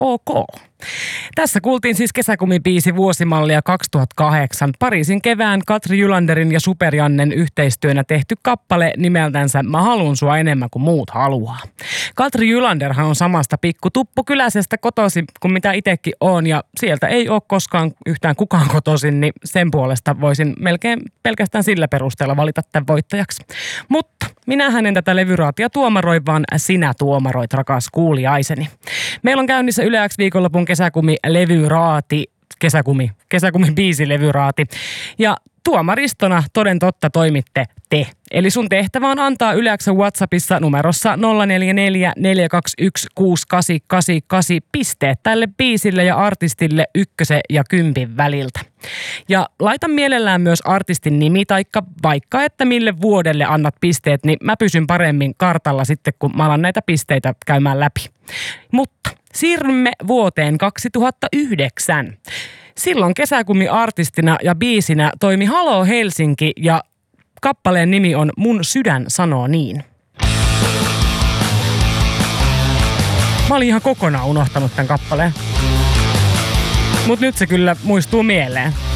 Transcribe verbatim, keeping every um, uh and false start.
ok. Tässä kuultiin siis Kesäkumi-biisi vuosimallia kaksituhattakahdeksan. Pariisin kevään Katri Jylanderin ja Superjannen yhteistyönä tehty kappale nimeltänsä Mä haluun sua enemmän kuin muut haluaa. Katri Jylanderhan on samasta pikku tuppukyläisestä kotoisin kuin mitä itsekin on ja sieltä ei ole koskaan yhtään kukaan kotoisin, niin sen puolesta voisin melkein pelkästään sillä perusteella valita tämän voittajaksi. Mutta minähän en tätä levyraatia tuomaroi, vaan sinä tuomaroit, rakas kuuliaiseni. Meillä on käynnissä Yle X viikonlopun Kesäkumi-levyraati, Kesäkumi, Kesäkumi-biisilevyraati. Ja tuomaristona toden totta toimitte te. Eli sun tehtävä on antaa Yle X:n WhatsAppissa numerossa nolla neljä neljä neljä kaksi yksi kuusi kahdeksan kahdeksan kahdeksan pisteet tälle biisille ja artistille ykkösen ja kympin väliltä. Ja laita mielellään myös artistin nimi taikka vaikka, että mille vuodelle annat pisteet, niin mä pysyn paremmin kartalla sitten, kun mä alan näitä pisteitä käymään läpi. Mutta siirrymme vuoteen kaksituhattayhdeksän. Silloin Kesäkumi-artistina ja biisinä toimi Halo Helsinki ja kappaleen nimi on Mun sydän sanoo niin. Mä olin ihan kokonaan unohtanut tämän kappaleen. Mut nyt se kyllä muistuu mieleen.